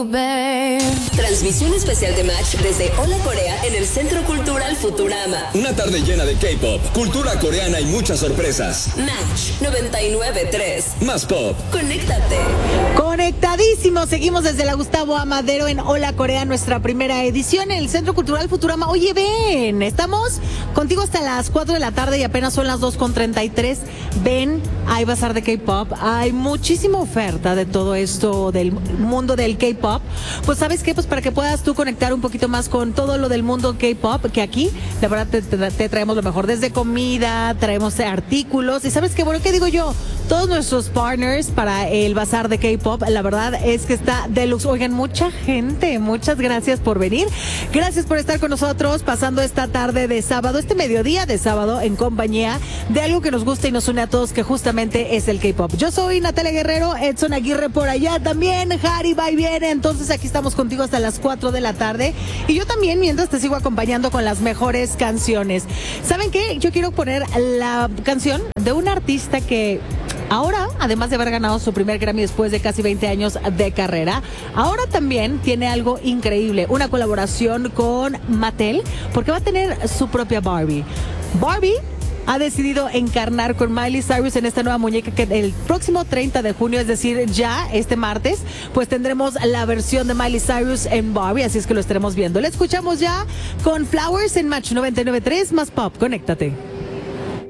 Transmisión especial de Match desde Hola Corea en el Centro Cultural Futurama. Una tarde llena de K-pop, cultura coreana y muchas sorpresas. Match 99.3. Más pop. Conéctate. Conectadísimos, seguimos desde la Gustavo Amadero en Hola Corea, nuestra primera edición en el Centro Cultural Futurama. Oye, ven, estamos contigo hasta las 4 de la tarde y apenas son las 2:33. Ven, hay bazar de K-pop, hay muchísima oferta de todo esto del mundo del K-pop. Pues ¿sabes qué? Pues para que puedas tú conectar un poquito más con todo lo del mundo K-pop, que aquí la verdad te traemos lo mejor, desde comida, traemos artículos, y ¿sabes qué? Bueno, ¿qué digo yo? Todos nuestros partners para el bazar de K-pop, la verdad es que está deluxe. Oigan, mucha gente, muchas gracias por venir, gracias por estar con nosotros, pasando esta tarde de sábado, este mediodía de sábado, en compañía de algo que nos gusta y nos une a todos, que justamente es el K-pop. Yo soy Natalia Guerrero, Edson Aguirre por allá también, Harry va y viene, entonces aquí estamos contigo hasta las 4 de la tarde, y yo también mientras te sigo acompañando con las mejores canciones. ¿Saben qué? Yo quiero poner la canción de un artista que ahora, además de haber ganado su primer Grammy después de casi 20 años de carrera, ahora también tiene algo increíble, una colaboración con Mattel, porque va a tener su propia Barbie. Barbie ha decidido encarnar con Miley Cyrus en esta nueva muñeca que el próximo 30 de junio, es decir, ya este martes, pues tendremos la versión de Miley Cyrus en Barbie, así es que lo estaremos viendo. La escuchamos ya con Flowers en Match 99.3, más pop, conéctate.